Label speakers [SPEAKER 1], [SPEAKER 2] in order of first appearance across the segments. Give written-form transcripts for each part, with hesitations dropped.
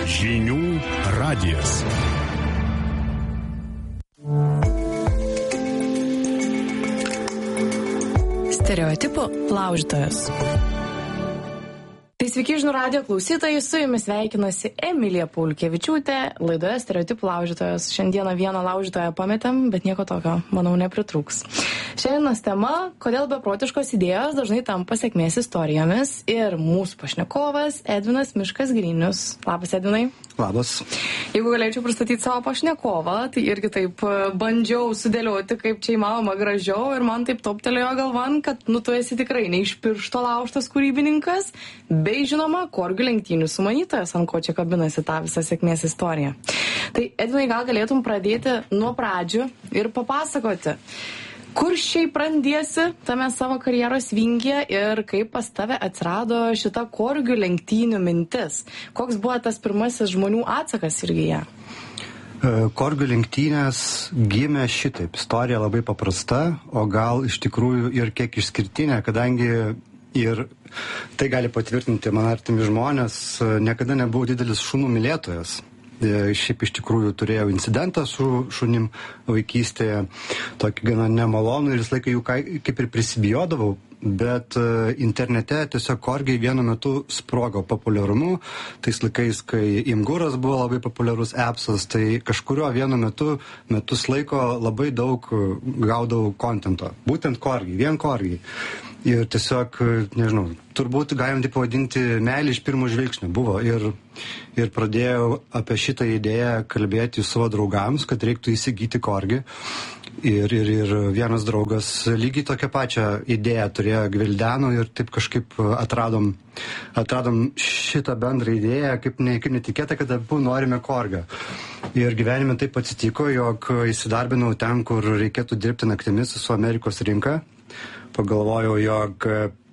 [SPEAKER 1] Žinių radijas.
[SPEAKER 2] Stereotipų laužytojas. Tai sveiki žinių radijo klausytojai, su jumis sveikinasi Emilija Pulkevičiūtė, laidoje Stereotipų laužytojas. Šiandieną vieną laužytoją pametėm, bet nieko tokio, manau, nepritrūks. Šiandienos tema, kodėl beprotiškos idėjos dažnai tampa sėkmės istorijomis, ir mūsų pašnekovas Edvinas Miškas Grinius. Labas, Edvinai.
[SPEAKER 3] Labas.
[SPEAKER 2] Jeigu galėčiau pristatyti savo pašnekovą, tai irgi taip bandžiau sudėlioti, kaip čia įmanoma gražiau, ir man taip toptelėjo galvan, kad tu esi tikrai ne iš piršto laužtas kūrybininkas, bei žinoma, korgių lenktynių sumanytojas, ant ko čia kabinasi tą visą sėkmės istoriją. Tai, Edvinai, gal galėtum pradėti nuo pradžių ir papasakoti, kur šiaip randiesi tame savo karjeros vingyje ir kaip pas tave atsirado šita korgių lenktynių mintis? Koks buvo tas pirmasis žmonių atsakas irgi ją?
[SPEAKER 3] Korgių lenktynės gimė šitaip. Istorija labai paprasta, o gal iš tikrųjų ir kiek išskirtinė, kadangi ir tai gali patvirtinti man artimi žmonės, niekada nebuvau didelis šunų mylėtojas. Šiaip iš tikrųjų turėjau incidentą su šunim vaikystėje, tokį gana nemalonų, ir vis laiką jų kaip ir prisibijodavau, bet internete tiesiog korgiai vienu metu sprogo populiarumu. Tais laikais, kai Imguras buvo labai populiarus appsas, tai kažkurio vienu metus laiko labai daug gaudavau kontento. Būtent korgiai, vien korgiai. Ir tiesiog, nežinau, turbūt galim taip vadinti meilė iš pirmo žvilgsnio buvo. Ir pradėjau apie šitą idėją kalbėti savo draugams, kad reiktų įsigyti korgį. Ir vienas draugas lygiai tokią pačią idėją turėjo, gvildeno, ir taip kažkaip atradom šitą bendrą idėją, kaip netikėta, kad abu norime korgą. Ir gyvenime taip atsitiko, jog įsidarbinau ten, kur reikėtų dirbti naktimis su Amerikos rinka. Pagalvojau, jog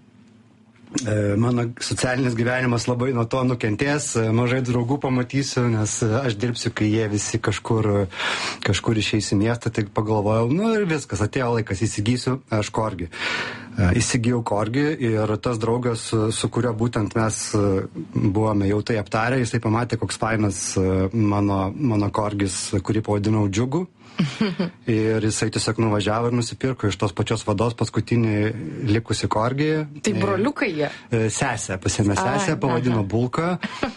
[SPEAKER 3] mano socialinis gyvenimas labai nuo to nukentės, mažai draugų pamatysiu, nes aš dirbsiu, kai jie visi kažkur išeis į miestą, tai pagalvojau, ir viskas, atėjo laikas, įsigysiu aš korgį. Įsigijau korgį, ir tas draugas, su kurio būtent mes buvome jau tai aptarę, jisai pamatė, koks fainas mano korgis, kurį pavadinau Džiugu. Ir jisai tiesiog nuvažiavo ir nusipirko iš tos pačios vados paskutinį likusi korgį.
[SPEAKER 2] Tai broliukai jie?
[SPEAKER 3] Sesę, pasiėmė sesę, pavadino Bulką.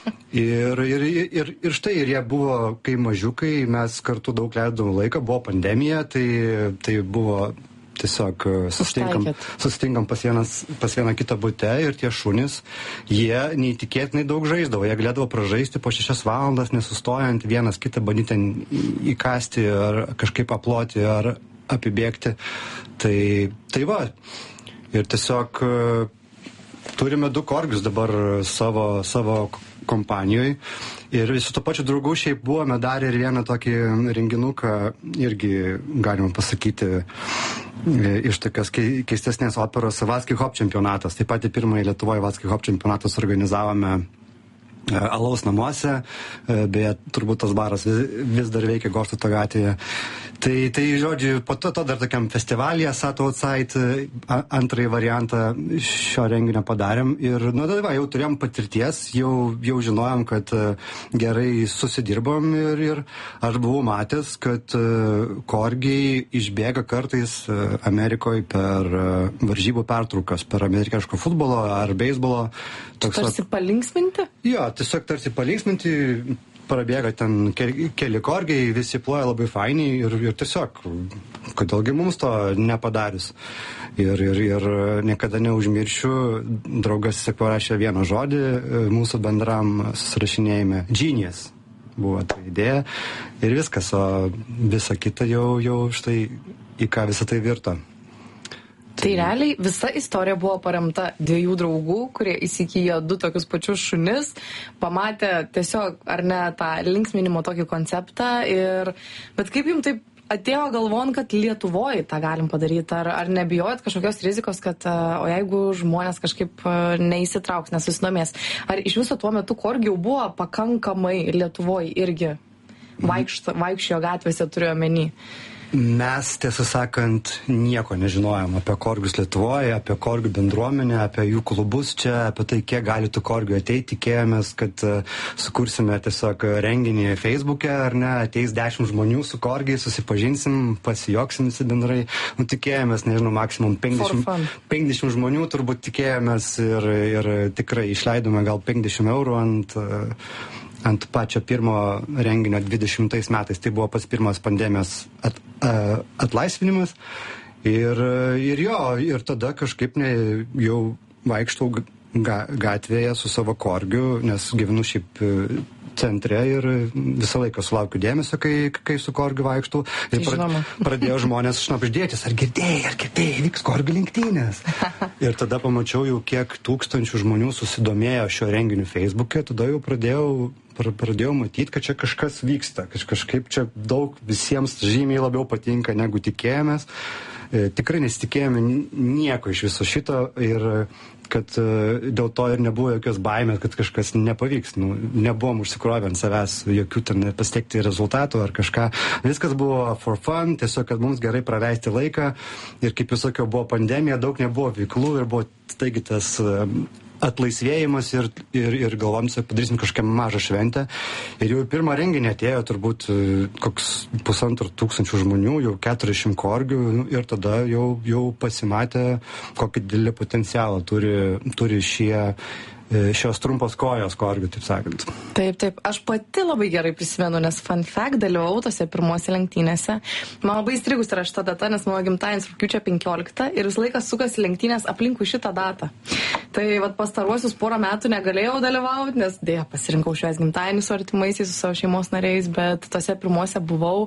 [SPEAKER 3] Ir štai, ir jie buvo, kai mažiukai, mes kartu daug leidom laiką, buvo pandemija, tai buvo tiesiog susitinkam pas vieną kitą bute, ir tie šunys, jie neįtikėtinai daug žaisdavo. Jie galėdavo pražaisti po 6 valandas, nesustojant, vienas kitą bandyti įkasti, ar kažkaip aploti, ar apibėgti. Tai va. Ir tiesiog turime 2 korgius dabar savo kompanijoje. Ir su to pačiu draugu šiaip buvome darę ir vieną tokį renginuką, irgi galima pasakyti, iš tokios keistesnės operos, Vatski Hop čempionatas. Taip pat pirmąjį Lietuvoje Vatski Hop čempionatas organizavome Alaus namuose, beje, turbūt tas baras vis dar veikia Goštauto gatvėje. Tai žodžiu, po to dar tokiam festivalyje Sat Outside antrąjį variantą šio renginio padarėm, ir tada jau turėjom patirties, jau žinojom, kad gerai susidirbom, ir aš buvau matęs, kad korgiai išbėga kartais Amerikoje per varžybų pertraukas, per amerikiško futbolo ar beisbolo.
[SPEAKER 2] Tarsi palinksminti?
[SPEAKER 3] Jo, tiesiog tarsi palinksminti, prabėga ten keli korgiai, visi ploja labai fainiai, ir tiesiog, kodėlgi mums to nepadarius. Ir niekada neužmiršiu, draugas parašė vieną žodį mūsų bendram susirašinėjime. Genius buvo ta idėja, ir viskas, o visa kita jau štai į ką visą tai virto.
[SPEAKER 2] Tai realiai visa istorija buvo paremta 2 draugų, kurie įsigijo 2 tokius pačius šunis, pamatė tiesiog, ar ne, tą linksminimo tokį konceptą. Bet kaip jums taip atėjo galvon, kad Lietuvoje tą galim padaryti? Ar nebijojat kažkokios rizikos, kad o jeigu žmonės kažkaip neįsitrauks, nesusidomės? Ar iš viso tuo metu korgių buvo pakankamai Lietuvoje irgi vaikščiojo gatvėse, turiu omeny?
[SPEAKER 3] Mes, tiesą sakant, nieko nežinojom apie korgius Lietuvoje, apie korgių bendruomenę, apie jų klubus čia, apie tai, kiek gali tų korgių ateiti. Tikėjomės, kad sukursime tiesiog renginį Facebook'e, ar ne, ateis 10 žmonių su korgiai, susipažinsim, pasijoksim visi bendrai. Tikėjomės, nežinau, maksimum 50 žmonių turbūt tikėjomės ir tikrai išleidome gal 50 eurų ant pačio pirmo renginio 20 metais. Tai buvo pats pirmas pandemijos atlaisvinimas. Ir tada kažkaip jau vaikštau gatvėje su savo korgiu, nes gyvenu šiaip centre ir visą laiką sulaukiu dėmesio, kai su korgiu vaikštau. Ir pradėjo žmonės šnabždėtis, ar girdėjai, vyks korgių lenktynės. Ir tada pamačiau jau, kiek tūkstančių žmonių susidomėjo šio renginiu Facebook'e, tada jau pradėjau matyti, kad čia kažkas vyksta, kažkaip čia daug visiems žymiai labiau patinka, negu tikėjomės. Tikrai nesitikėjome nieko iš viso šito ir kad dėl to ir nebuvo jokios baimės, kad kažkas nepavyks. Nebuvom užsikrovę ant savęs jokių ten pasiekti rezultatų ar kažką. Viskas buvo for fun, tiesiog, kad mums gerai praleisti laiką. Ir kaip jūs sakiau, buvo pandemija, daug nebuvo veiklų ir buvo taigi tas atlaisvėjimas ir galvom, padarysim kažkokią mažą šventę. Ir jau pirmą renginį atėjo turbūt koks 1500 žmonių, jau 400 korgių ir tada jau pasimatė, kokį didelį potencialą turi šios trumpos kojos korgių, taip sakant.
[SPEAKER 2] Taip. Aš pati labai gerai prisimenu, nes fun fact, dalyvau tose pirmose lenktynėse. Man labai įstrigus yra šita data, nes mano gimtadienis rugpjūčio 15 ir visą laiką sukasi lenktynės aplinkui šitą datą. Tai pastaruosius porą metų negalėjau dalyvauti, nes dėja pasirinkau švęs gimtadienį su artimaisiais, su savo šeimos nariais, bet tose pirmose buvau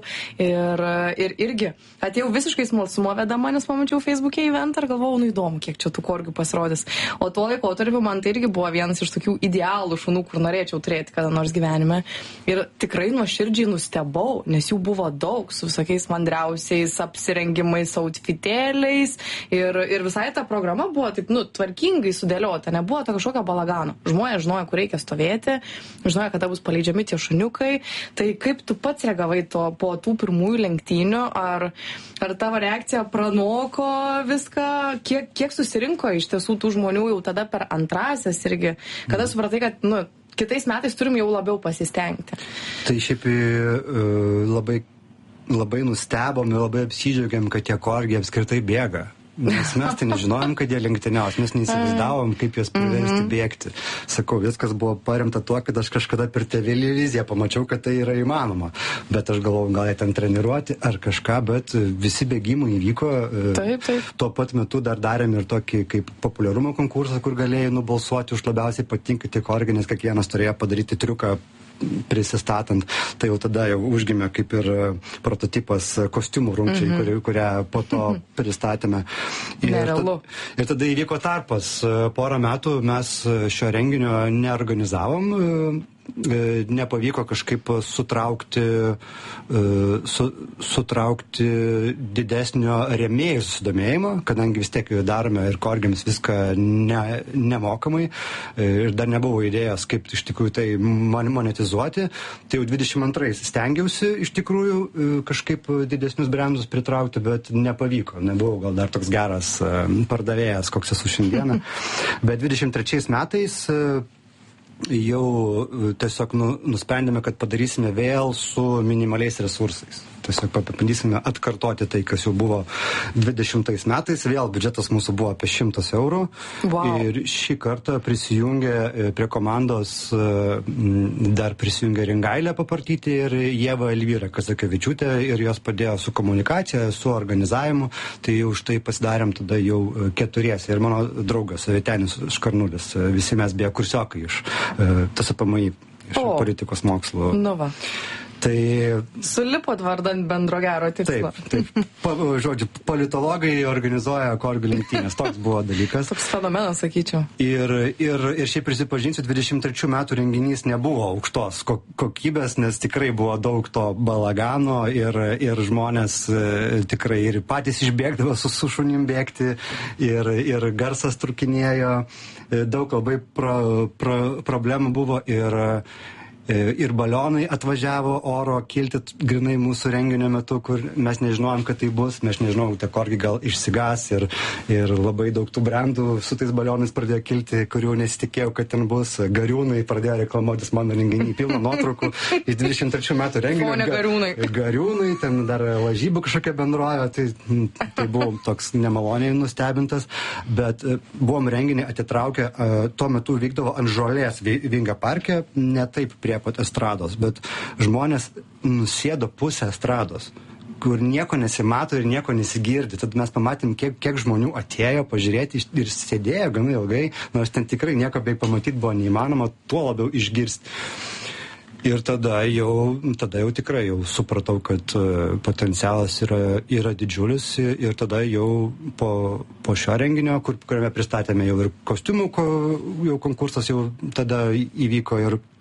[SPEAKER 2] ir irgi atėjau visiškai smalsumo vedama, nes pamačiau Facebook'e eventą ir galvojau, įdomu, kiek čia tų korgių pasirodys. O tuo laikotarpiu man tai irgi buvo vienas iš tokių idealų šunų, kur norėčiau turėti kada nors gyvenime. Ir tikrai nuoširdžiai nustebau, nes jų buvo daug, su visokiais mandriausiais apsirengimais, outfitėliais. Ir visai ta programa buvo taip, tvarkingai sudėliota, nebuvo to kažkokio balagano. Žmonės žinojo, kur reikia stovėti, žinojo, kada bus paleidžiami tie šuniukai. Tai kaip tu pats reagavai po tų pirmųjų lenktynių, ar tavo reakcija pranoko viską, kiek susirinko iš tiesų tų žmonių jau tada per antrasias irgi, kada supratai, kad kitais metais turim jau labiau pasistengti?
[SPEAKER 3] Tai šiaip labai nustebom ir labai apsidžiaugiam, kad tie korgiai apskritai bėga. Nes mes tai nežinojom, kad jie lenktyniaus, mes neįsivaizdavom, kaip juos priversti bėgti. Sakau, viskas buvo paremta tuo, kad aš kažkada per televiziją pamačiau, kad tai yra įmanoma. Bet aš galvojau, gal jie ten treniruoti ar kažką, bet visi bėgimai įvyko.
[SPEAKER 2] Taip.
[SPEAKER 3] Tuo pat metu dar darėm ir tokį kaip populiarumo konkursą, kur galėjai nubalsuoti už labiausiai patinkantį korgį, nes kiekvienas turėjo padaryti triuką prisistatant, tai jau tada jau užgimė kaip ir prototipas kostiumų rungčiai, kurią po to pristatėme. Ir tada įvyko tarpas. Porą metų mes šio renginio neorganizavom, nepavyko kažkaip sutraukti didesnio rėmėjų susidomėjimo, kadangi vis tiek darome ir korgiams viską nemokamai ir dar nebuvo idėjos, kaip iš tikrųjų tai monetizuoti. Tai jau 22 stengiausi iš tikrųjų kažkaip didesnius brandus pritraukti, bet nepavyko. Nebuvau gal dar toks geras pardavėjas, koks esu šiandieną. Bet 23 metais jau tiesiog nusprendėme, kad padarysime vėl su minimaliais resursais. Tiesiog pabandysime atkartoti tai, kas jau buvo 20 metais. Vėl biudžetas mūsų buvo apie 100 eurų.
[SPEAKER 2] Wow.
[SPEAKER 3] Ir šį kartą prisijungė prie komandos, dar prisijungė Ringailė Papartytė ir Ieva Elvyra Kazakevičiūtė ir jos padėjo su komunikacija, su organizavimu. Tai už tai pasidarėm tada jau 4. Ir mano draugas Vytenis Škarnulis. Visi mes beje kursiokai iš TSPMI, iš politikos mokslų.
[SPEAKER 2] Va.
[SPEAKER 3] Tai
[SPEAKER 2] sulipot vardan bendro gero tikslo.
[SPEAKER 3] Taip. Žodžiu, politologai organizuoja korgių lenktynės. Toks buvo dalykas.
[SPEAKER 2] Toks fenomenas, sakyčiau.
[SPEAKER 3] Ir šiaip prisipažinsiu, 23 metų renginys nebuvo aukštos kokybės, nes tikrai buvo daug to balagano ir žmonės tikrai ir patys išbėgdavo su šunim bėgti ir garsas trukinėjo. Daug labai problemų buvo ir balionai atvažiavo oro kilti grinai mūsų renginio metu, kur mes nežinojom, kad tai bus, mes nežinojom, tie korgiai gal išsigas ir labai daug tų brandų su tais balionais pradėjo kilti, kurių nesitikėjau, kad ten bus. Gariūnai pradėjo reklamuotis mano renginį, pilno nuotraukų iš 23 metų renginio. Gariūnai, ten dar lažybų kažkokia bendrovė, tai buvau toks nemaloniai nustebintas, bet buvom renginį atitraukę, tuo metu vykdavo ant žolės Vingio parke, ne taip prie pat estrados, bet žmonės nusėdo pusę estrados, kur nieko nesimato ir nieko nesigirdi. Tad mes pamatėm, kiek žmonių atėjo pažiūrėti ir sėdėjo gana ilgai, nors ten tikrai nieko beveik pamatyti buvo neįmanoma, tuo labiau išgirsti. Ir tada jau tikrai jau supratau, kad potencialas yra didžiulis ir tada jau po šio renginio, kuriame pristatėme jau ir kostiumų, jau konkursas jau tada įvyko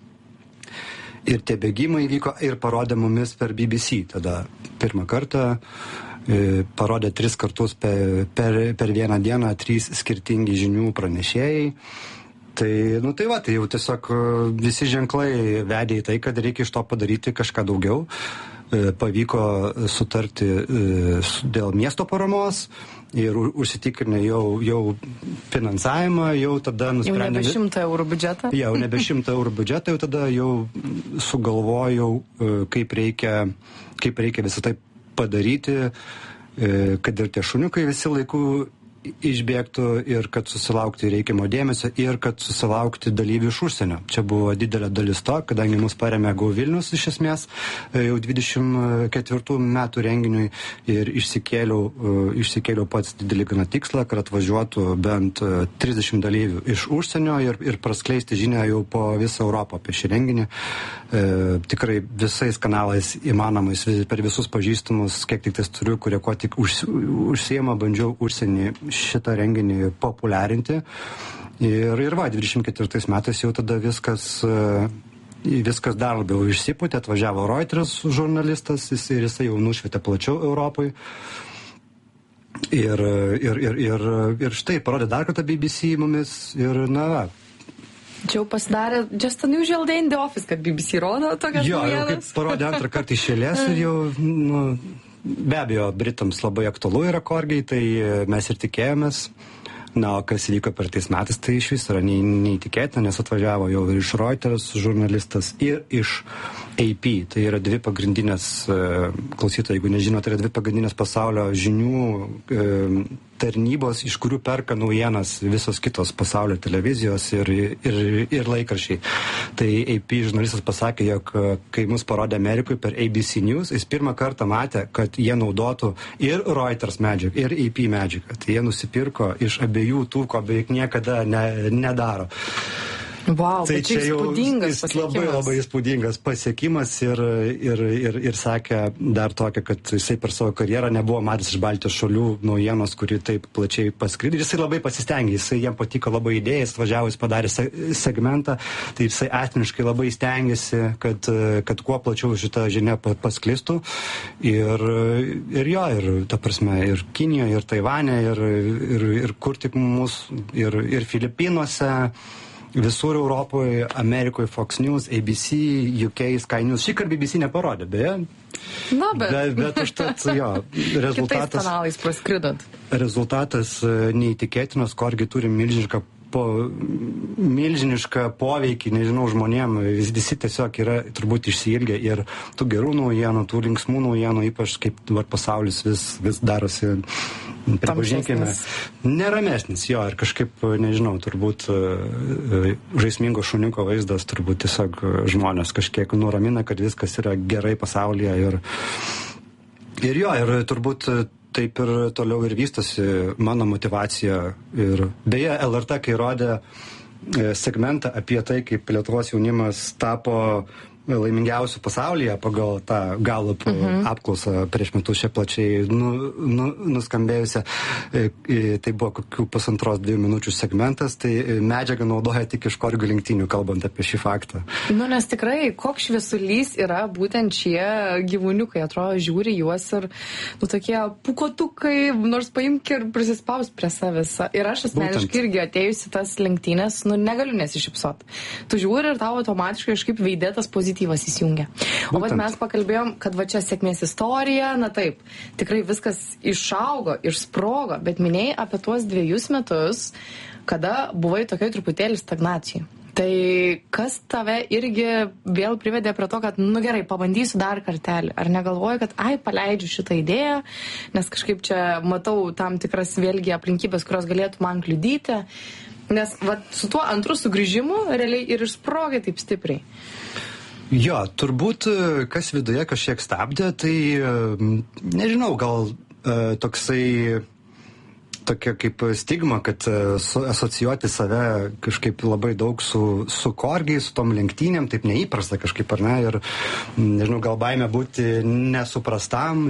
[SPEAKER 3] ir tie bėgimai įvyko ir parodė mumis per BBC. Tada pirmą kartą parodė 3 kartus per vieną dieną 3 skirtingi žinių pranešėjai. Tai jau tiesiog visi ženklai vedė į tai, kad reikia iš to padaryti kažką daugiau. Pavyko sutarti dėl miesto paramos ir užsitikrinę jau finansavimą, jau tada nusprendėme...
[SPEAKER 2] Jau nebe 100 eurų biudžetą?
[SPEAKER 3] Jau nebe 100 eurų biudžetą, jau tada jau sugalvojau, kaip reikia visą tai padaryti, kad ir tie šuniukai visi laiku išbėgtų ir kad susilaukti reikiamo dėmesio ir kad susilaukti dalyvių iš užsienio. Čia buvo didelė dalis to, kadangi mus paremė Go Vilnius iš esmės jau 24 metų renginiui ir išsikėliau pats didelį gana tikslą, kad atvažiuotų bent 30 dalyvių iš užsienio ir praskleisti žinią jau po visą Europą apie šį renginį. Tikrai visais kanalais įmanomais, per visus pažįstamus, kiek tik tais turiu, kurie ko tik užsiema, bandžiau užsienį šitą renginį populiarinti. Ir 24 metais jau tada viskas dar labiau išsipūtė, atvažiavo Reuters žurnalistas ir jisai jau nušvietė plačiau Europai. Ir štai parodė dar kartą BBC mumis ir
[SPEAKER 2] Čia jau pasidarė just unusual day in the office, kad BBC rodo tokias naujienas.
[SPEAKER 3] Jau parodė antrą kartą iš eilės ir jau, be abejo, Britams labai aktualu yra korgiai, tai mes ir tikėjomės. O kas įvyko per tais metais, tai iš vis yra neįtikėtina, nes atvažiavo jau ir iš Reuters žurnalistas ir iš AP. Tai yra 2 pagrindinės, klausytojai, jeigu nežino, tai yra 2 pagrindinės pasaulio žinių tarnybos, iš kurių perka naujienas visos kitos pasaulio televizijos ir laikraščiai. Tai AP žurnalistas pasakė, jog kai mus parodė Amerikoje per ABC News, jis pirmą kartą matė, kad jie naudotų ir Reuters medžiagą, ir AP medžiagą. Tai jie nusipirko iš abiejų tų, ko beveik niekada nedaro.
[SPEAKER 2] Wow,
[SPEAKER 3] tai čia jau
[SPEAKER 2] labai
[SPEAKER 3] labai įspūdingas pasiekimas ir sakė dar tokia, kad jisai per savo karjerą nebuvo matęs iš Baltijos šalių naujienos, kuri taip plačiai paskridė. Jisai labai pasistengė, jam patiko labai idėja, jis važiavo, jis padarė segmentą, tai jisai asmeniškai labai stengiasi, kad kuo plačiau šitą žinią pasklistų. Ir ta prasme, ir Kinijoje, ir Taivane, ir kur tik mūsų, ir Filipinuose, visur Europoje, Amerikoje, Fox News, ABC, UK, Sky News. Šįkart BBC neparodė, beje. Bet užtat,
[SPEAKER 2] kitais kanalais praskridot.
[SPEAKER 3] Rezultatas neįtikėtinas, korgi turi milžinišką poveikį, nežinau, žmonėm. Visi tiesiog yra turbūt išsiilgę ir tų gerų naujienų, tų linksmų naujienų, ypač kaip dabar pasaulis vis darosi, pripažinkime, neramesnis, ir kažkaip, nežinau, turbūt žaismingo šuniuko vaizdas turbūt tiesiog žmonės kažkiek nuramina, kad viskas yra gerai pasaulyje ir turbūt taip ir toliau ir vystosi mano motyvacija. Ir beje, LRT, kai rodė segmentą apie tai, kaip Lietuvos jaunimas tapo laimingiausių pasaulyje pagal tą Gallup apklausą prieš metus čia plačiai nuskambėjusią. Tai buvo kokių 1,5-2 minučių segmentas, tai medžiagą naudoja tik iš korgių lenktynių, kalbant apie šį faktą.
[SPEAKER 2] Nes tikrai, koks šviesulys yra būtent šie gyvūniukai, atrodo, žiūri juos ir tokie pukotukai, nors paimk ir prisispaus prie savęs. Ir aš asmeniškai irgi atėjusi tas lenktynės, negaliu nesišypsot. Tu žiūri ir tau automatiškai kažkaip veidėtas pozityvas įsijungia. O vat mes pakalbėjom, kad va čia sėkmės istorija, taip, tikrai viskas išaugo, išsprogo, bet minėjai apie tuos 2 metus, kada buvai tokioj truputėlį stagnacijai. Tai kas tave irgi vėl privedė prie to, kad, gerai, pabandysiu dar kartelį. Ar negalvoji, kad, paleidžiu šitą idėją, nes kažkaip čia matau tam tikras vėlgi aplinkybės, kurios galėtų man kliudyti. Nes su tuo antru sugrįžimu realiai ir išsprogai taip stipriai.
[SPEAKER 3] Jo, turbūt kas viduje kažkiek stabdė, tai nežinau, gal tokia kaip stigma, kad asocijuoti save kažkaip labai daug su korgiais, su tom lenktynėm, taip neįprasta kažkaip, ar ne, ir nežinau, gal baimė būti nesuprastam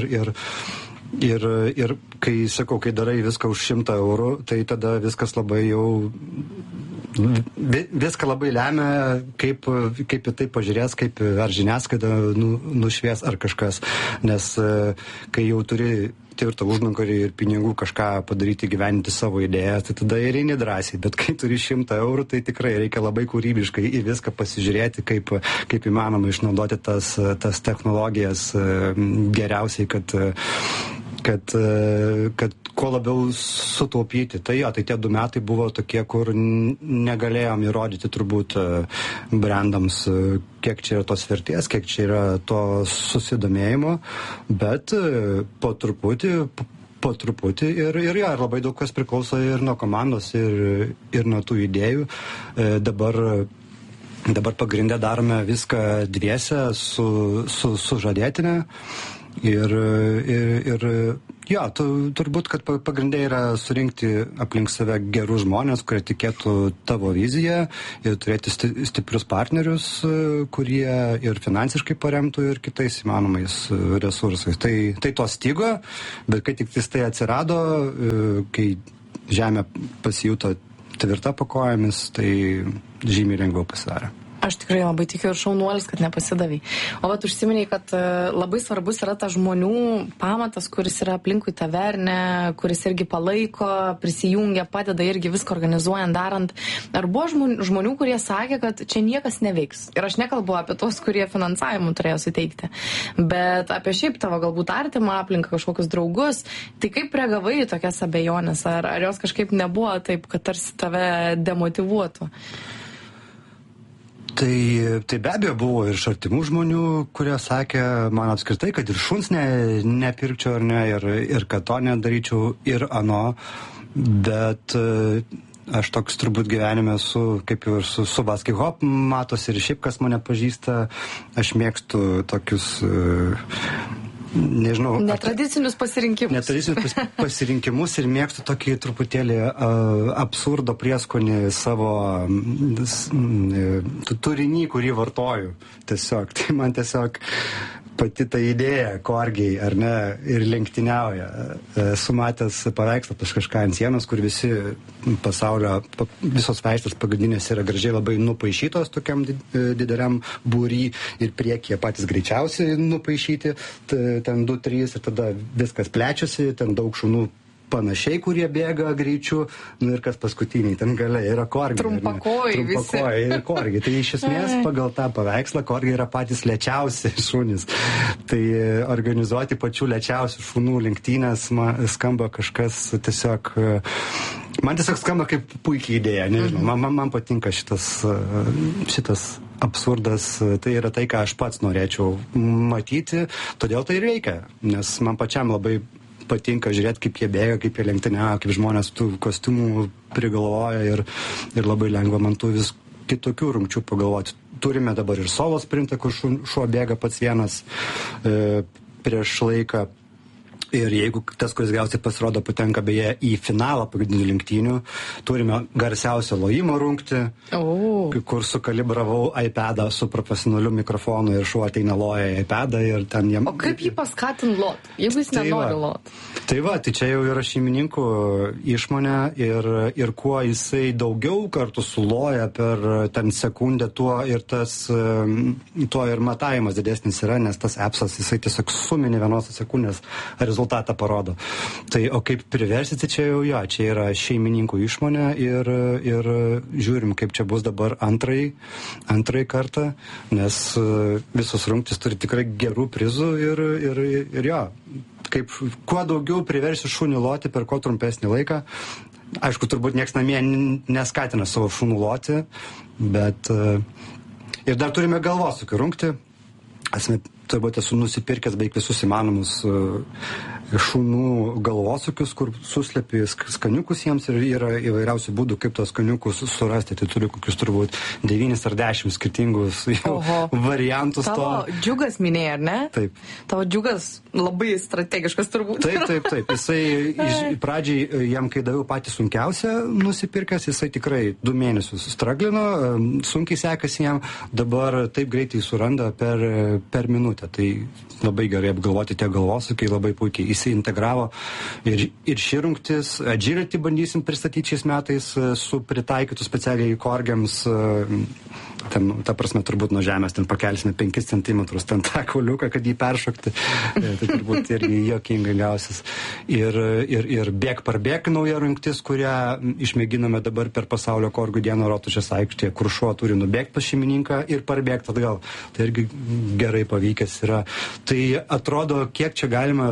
[SPEAKER 3] ir kai sakau, kai darai viską už 100 eurų, tai tada viskas labai jau viską labai lemia, kaip į tai pažiūrės, kaip ar žiniasklaida nušvies ar kažkas, nes kai jau turi tvirtą užnugarį ir pinigų kažką padaryti, gyventi savo idėją, tai tada ir eini drąsiai, bet kai turi 100 eurų, tai tikrai reikia labai kūrybiškai į viską pasižiūrėti, kaip įmanoma išnaudoti tas technologijas geriausiai, kad kuo labiau sutaupyti. Tai tie 2 metai buvo tokie, kur negalėjom įrodyti turbūt brandams, kiek čia yra tos vertės, kiek čia yra to susidomėjimo, bet po truputį ir labai daug kas priklauso ir nuo komandos, ir nuo tų idėjų. Dabar pagrinde darome viską dviese su žadėtine. Ir turbūt, kad pagrindai yra surinkti aplink save gerus žmonės, kurie tikėtų tavo viziją ir turėti stiprius partnerius, kurie ir finansiškai paremtų ir kitais įmanomais resursais. Tai to stigo, bet kai tik tai atsirado, kai žemė pasijuto tvirta po kojomis, tai žymiai lengviau pasidarė.
[SPEAKER 2] Aš tikrai labai tikiu ir šaunuolis, kad nepasidavai. O užsiminiai, kad labai svarbus yra tas žmonių pamatas, kuris yra aplinkui tave, ar ne, kuris irgi palaiko, prisijungia, padeda irgi viską organizuojant, darant. Ar buvo žmonių, kurie sakė, kad čia niekas neveiks? Ir aš nekalbu apie tos, kurie finansavimų turėjo suteikti, bet apie šiaip tavo galbūt artimą aplinką, kažkokius draugus. Tai kaip reagavai į tokias abejonės? Ar jos kažkaip nebuvo taip, kad tarsi tave demotyvuotų?
[SPEAKER 3] Tai be abejo buvo ir iš artimų žmonių, kurie sakė man apskritai, kad ir šuns nepirkčiau ar ne, ir kad to nedaryčiau ir ano, bet aš toks turbūt gyvenime kaip ir su Basket Hop matosi ir šiaip kas mane pažįsta, aš mėgstu tokius nežinau.
[SPEAKER 2] Netradicinius pasirinkimus.
[SPEAKER 3] Netradicinius pasirinkimus ir mėgstu tokį truputėlį absurdo prieskonį savo turinį, kurį vartoju. Tiesiog. Tai man tiesiog pati ta idėja, korgiai, ar ne, ir lenktyniauja. Sumatęs paveikslą pas kažką ant sienos, kur visi pasaulio, visos veislės pagrindinės yra gražiai labai nupaišytos tokiam dideliam būry ir priekyje patys greičiausiai nupaišyti, ten 2-3 ir tada viskas plečiasi, ten daug šunų panašiai, kurie bėga greičiu, ir kas paskutiniai, ten gale yra korgiai.
[SPEAKER 2] Trumpakojai
[SPEAKER 3] ir korgiai. Tai iš esmės pagal tą paveikslą korgiai yra patys lėčiausi šunys. Tai organizuoti pačių lėčiausių šunų lenktynės skamba kažkas tiesiog... Man tiesiog skamba kaip puikiai idėja, nežinau. Man patinka šitas absurdas, tai yra tai, ką aš pats norėčiau matyti, todėl tai ir reikia, nes man pačiam labai patinka žiūrėti, kaip jie bėga, kaip jie lenktyniauja, kaip žmonės tų kostiumų prigalvoja ir labai lengva man tų vis kitokių rungčių pagalvoti. Turime dabar ir solo sprintą, kur šuo bėga pats vienas prieš laiką. Ir jeigu tas, kuris gausiai pasirodo, patenka beje į finalą pagrindinių lenktynių, turime garsiausią lojimo rungtį, kur sukalibravau iPadą su profesionaliu mikrofonu ir šuo ateina loja iPadą ir ten jam...
[SPEAKER 2] O kaip jį paskatin lot, jeigu jis nenori lot?
[SPEAKER 3] Tai čia jau yra šeimininkų išmonė ir kuo jisai daugiau kartų suloja per ten sekundę, tuo ir matavimas didesnis yra, nes tas appsas jisai tiesiog suminė vienos sekundės rezultatą parodo. Tai, o kaip priversiti, čia jau čia yra šeimininkų išmonė ir žiūrim, kaip čia bus dabar antrąjį kartą, nes visos rungtys turi tikrai gerų prizų ir kaip kuo daugiau priversi šunį loti per kuo trumpesnį laiką. Aišku, turbūt nieks namie neskatina savo šunų loti, bet ir dar turime galvosūkių rungtį. Turbūt esu nusipirkęs beveik visus įmanomus šunų galvosūkius, kur suslepi skaniukus jiems ir yra įvairiausių būdų, kaip tos skaniukus surasti. Tai turiu kokius turbūt 9 ar 10 skirtingus variantus.
[SPEAKER 2] Tavo džiugas minėjai, ar ne?
[SPEAKER 3] Taip.
[SPEAKER 2] Tavo džiugas labai strategiškas turbūt.
[SPEAKER 3] Taip. Jisai pradžiai, jam kai daviau patį sunkiausią nusipirkęs, jisai tikrai 2 mėnesius straglino, sunkiai sekasi jam, dabar taip greitai suranda per minutę. Tai labai gerai apgalvoti tie galvosūkiai, labai puikiai įsiintegravo. Ir ši rungtis, agility bandysim pristatyti šiais metais su pritaikytų specialiai korgiams. Ten, ta prasme, turbūt nuo žemės ten pakelsime 5 centimetrus ten tą kauliuką, kad jį peršokti. Tai turbūt irgi juokingai gausis. Ir bėg nauja rungtis, kurią išmėginame dabar per pasaulio korgų dieną Rotušės aikštėje, kur šuo turi nubėgti pas šeimininką ir parbėgti atgal. Tai irgi gerai pavykęs yra. Tai atrodo, kiek čia galima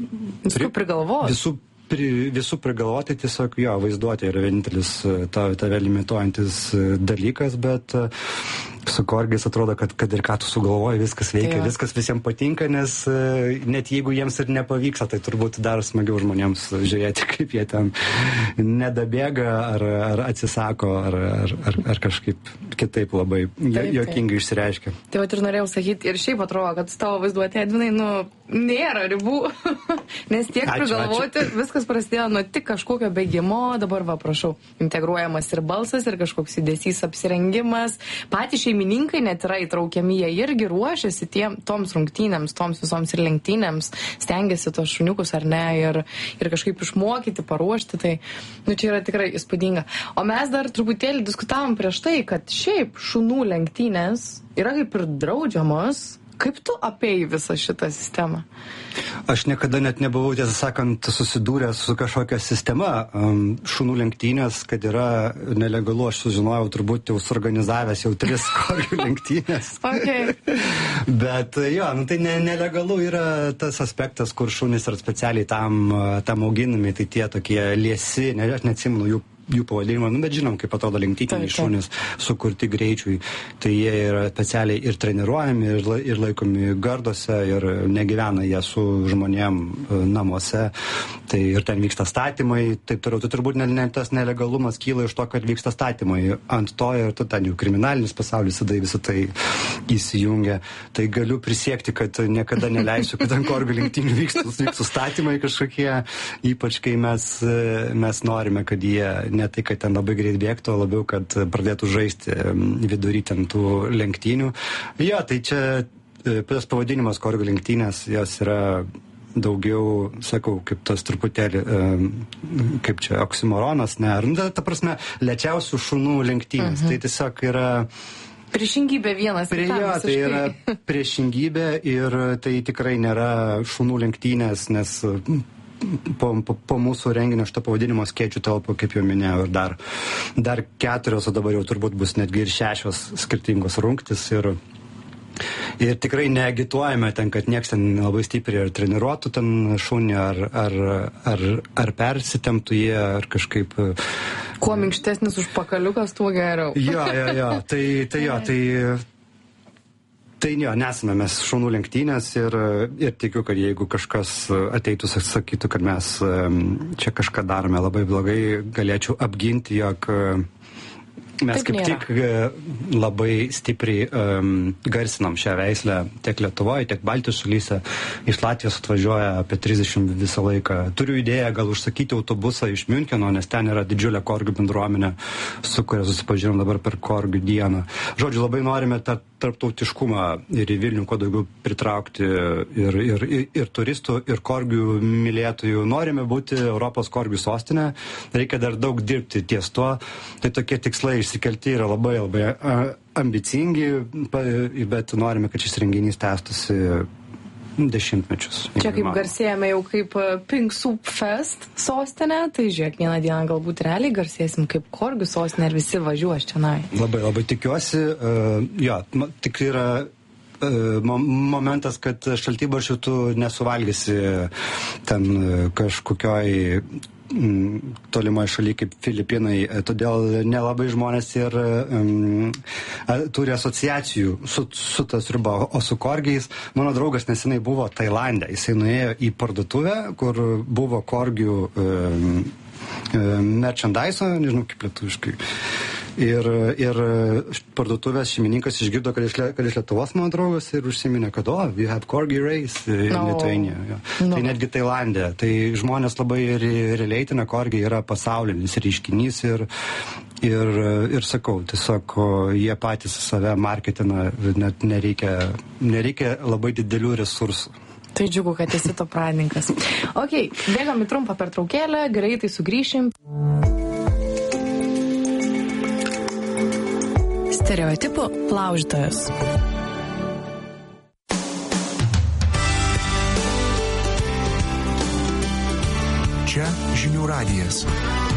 [SPEAKER 3] visų prigalvoti, tiesiog vaizduoti yra vienintelis tave limituojantis dalykas, bet su korgiais atrodo, kad ir ką tu sugalvoji, viskas veikia, viskas visiems patinka, nes net jeigu jiems ir nepavyksta, tai turbūt dar smagiau žmonėms žiūrėti, kaip jie ten nedabėga, ar atsisako, ar kažkaip kitaip labai juokingai išsireiškia.
[SPEAKER 2] Tai vat ir norėjau sakyti, ir šiaip atrodo, kad tavo vaizduotė, Edvinai, nėra ribų, nes tiek prigalvoti, viskas prasidėjo nuo tik kažkokio bėgimo, dabar prašau, integruojamas ir balsas, ir kažkoks judesys, apsirengimas, patys šeimininkai net yra įtraukiami, jie irgi ruošiasi toms rungtynėms, toms visoms ir lenktynėms, stengiasi tos šuniukus ar ne, ir kažkaip išmokyti, paruošti, tai čia yra tikrai įspūdinga. O mes dar truputėlį diskutavom prieš tai, kad šiaip šunų lenktynės yra kaip ir draudžiamos. Kaip tu apėjai visą šitą sistemą?
[SPEAKER 3] Aš niekada net nebuvau, tiesą sakant, susidūręs su kažkokia sistema. Šunų lenktynės, kad yra nelegalu, aš sužinojau turbūt jau suorganizavęs jau 3 korgių lenktynės.
[SPEAKER 2] Okay.
[SPEAKER 3] Bet tai nelegalu yra tas aspektas, kur šunys yra specialiai tam auginami, tai tie tokie liesi, aš neatsimenu jų pavadinimą, bet žinom, kaip atrodo lenktyniniai šunys sukurti greičiui. Tai jie yra specialiai ir treniruojami, ir laikomi gardose, ir negyvena jie su žmonėm namuose. Tai ir ten vyksta statymai, taip toliau. Tai turbūt tas nelegalumas kyla iš to, kad vyksta statymai. Ant to ir ten jau kriminalinis pasaulis visą tai įsijungia. Tai galiu prisiekti, kad niekada neleisiu, kad ant korgių lenktynių vyksta statymai kažkokie, ypač kai mes norime, kad jie ne tai, kad ten labai greit bėgtų, o labiau, kad pradėtų žaisti vidury ten tų lenktynių. Tai čia tas pavadinimas korgių lenktynės, jos yra daugiau, sakau, kaip tas truputėlį, kaip čia oksimoronas, ta prasme, lėčiausių šunų lenktynės. Tai tiesiog yra
[SPEAKER 2] priešingybė vienas kitam.
[SPEAKER 3] Tai yra priešingybė ir tai tikrai nėra šunų lenktynės, nes po mūsų renginio šito pavadinimo skėčių telpa, kaip jau minėjau, ir dar 4, o dabar jau turbūt bus netgi ir 6 skirtingos rungtys ir tikrai neagituojame ten, kad nieks ten labai stipriai treniruotų ten šunį ar persitemptų jie, ar kažkaip...
[SPEAKER 2] Kuo minkštesnis užpakaliukas, tuo geriau.
[SPEAKER 3] Tai nesame mes šunų lenktynės ir tikiu, kad jeigu kažkas ateitų, sakytų, kad mes čia kažką darome labai blogai, galėčiau apginti, jog Mes kaip tik labai stipriai garsinam šią veislę tiek Lietuvoje, tiek Baltijos šalyse. Iš Latvijos atvažiuoja apie 30 visą laiką. Turiu idėją gal užsakyti autobusą iš Miuncheno, nes ten yra didžiulė korgių bendruomenė, su kuria susipažinom dabar per korgių dieną. Žodžiu, labai norime tą tarptautiškumą ir į Vilnių kuo daugiau pritraukti ir turistų, ir korgių mylėtojų. Norime būti Europos korgių sostinė, reikia dar daug dirbti ties tuo. Tai tokie tikslai išsikelti yra labai ambicingi, bet norime, kad šis renginys tęstųsi dešimtmečius.
[SPEAKER 2] Čia kaip garsėjame jau kaip Pink Soup Fest sostinė, tai žiūrėk, vieną dieną galbūt realiai garsėsim kaip korgių sostinė ir visi važiuos čionai.
[SPEAKER 3] Labai tikiuosi. Tik yra momentas, kad šaltibarščių tu nesuvalgysi ten kažkokioj tolimoje šalyje kaip Filipinai, todėl nelabai žmonės ir turi asociacijų su tas riba, o su korgiais. Mano draugas nesenai buvo Tailande, jisai nuėjo į parduotuvę, kur buvo korgių merchandise, nežinau kaip lietuviškai. Ir parduotuvės šeimininkas išgirdo, kad iš Lietuvos mano draugas ir užsiminė, kad we have corgi race in Lithuania. Ja. Tai netgi Tailandė. Tai žmonės labai releitina, korgi yra pasaulinis reiškinys ir sakau, tiesiog jie patys save marketina, net nereikia labai didelių resursų.
[SPEAKER 2] Tai džiugu, kad esi to pradininkas. Ok, bėgam į trumpą pertraukėlę, greitai sugrįšim. Stereotipų laužytojas.
[SPEAKER 1] Čia Žinių radijas.